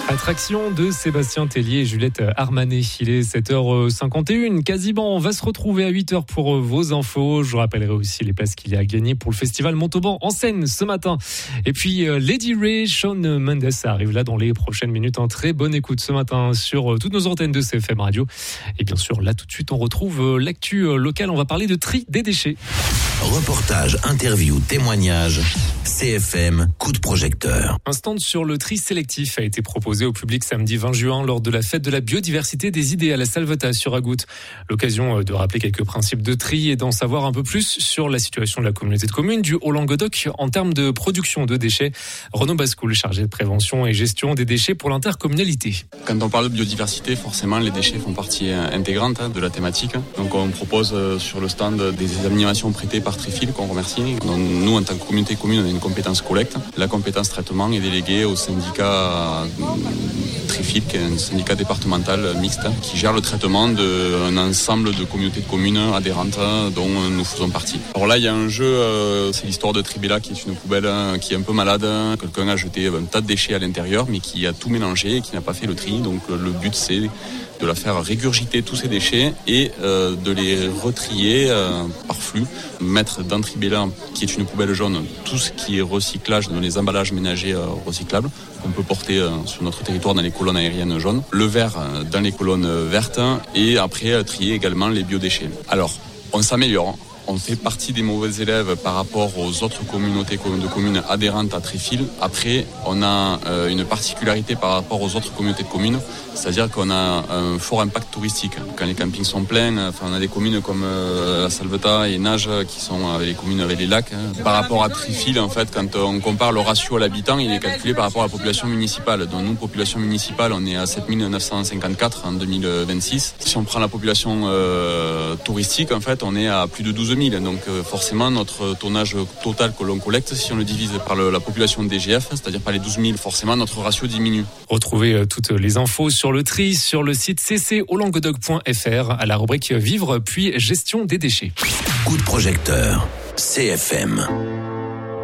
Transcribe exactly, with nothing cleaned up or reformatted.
Attraction de Sébastien Tellier et Juliette Armanet. Il est sept heures cinquante et une. Quasiment, on va se retrouver à huit heures pour vos infos. Je vous rappellerai aussi les places qu'il y a à gagner pour le festival Montauban en scène ce matin. Et puis Lady Ray, Shawn Mendes, ça arrive là dans les prochaines minutes. Un très bonne écoute ce matin sur toutes nos antennes de C F M Radio. Et bien sûr, là tout de suite, on retrouve l'actu locale. On va parler de tri des déchets. Reportage, interview, témoignage. C F M, coup de projecteur. Un stand sur le tri sélectif a été proposé au public samedi vingt juin lors de la fête de la biodiversité des idées à la Salvetat sur Agout. L'occasion de rappeler quelques principes de tri et d'en savoir un peu plus sur la situation de la communauté de communes du Haut-Languedoc en termes de production de déchets. Renaud Bascoul, chargé de prévention et gestion des déchets pour l'intercommunalité. Quand on parle de biodiversité, forcément les déchets font partie intégrante de la thématique. Donc on propose sur le stand des animations prêtées par Trifil qu'on remercie. Donc, nous en tant que communauté commune, on a une compétence collecte. La compétence traitement est déléguée au syndicat Trifil, qui est un syndicat départemental mixte qui gère le traitement d'un ensemble de communautés de communes adhérentes dont nous faisons partie. Alors là, il y a un jeu, c'est l'histoire de Tribella qui est une poubelle qui est un peu malade. Quelqu'un a jeté un tas de déchets à l'intérieur mais qui a tout mélangé et qui n'a pas fait le tri. Donc le but, c'est de la faire régurgiter tous ces déchets et euh, de les retrier euh, par flux, mettre dans Tribella, qui est une poubelle jaune, tout ce qui est recyclage dans les emballages ménagers euh, recyclables qu'on peut porter euh, sur notre territoire dans les colonnes aériennes jaunes, le vert euh, dans les colonnes vertes et après euh, trier également les biodéchets. Alors, on s'améliore. On fait partie des mauvais élèves par rapport aux autres communautés de communes adhérentes à Trifil. Après, on a euh, une particularité par rapport aux autres communautés de communes, c'est-à-dire qu'on a un fort impact touristique. Quand les campings sont pleins, enfin, on a des communes comme euh, la Salvetat et Nage qui sont avec les communes avec les lacs. Par rapport à Trifil, en fait, quand on compare le ratio à l'habitant, il est calculé par rapport à la population municipale. Donc nous, population municipale, on est à sept mille neuf cent cinquante-quatre en deux mille vingt-six. Si on prend la population euh, touristique, en fait, on est à plus de douze mille. Donc euh, forcément, notre tonnage total que l'on collecte, si on le divise par le, la population D G F, c'est-à-dire par les douze mille, forcément, notre ratio diminue. Retrouvez euh, toutes les infos sur le tri sur le site c c haut languedoc point f r à la rubrique Vivre puis gestion des déchets. Coup de projecteur, C F M.